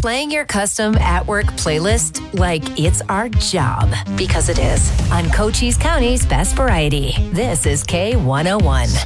playing your custom at-work playlist like it's our job, because it is. On Cochise County's Best Variety, this is K101.